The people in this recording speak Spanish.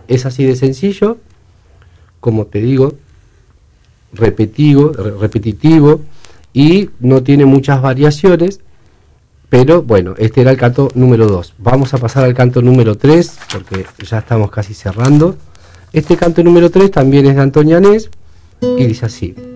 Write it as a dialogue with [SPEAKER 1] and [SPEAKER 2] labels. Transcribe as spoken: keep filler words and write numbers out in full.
[SPEAKER 1] Es así de sencillo, como te digo, repetido, repetitivo, y no tiene muchas variaciones, pero bueno, este era el canto número dos. Vamos a pasar al canto número tres, porque ya estamos casi cerrando. Este canto número tres también es de Antonianés, y dice así.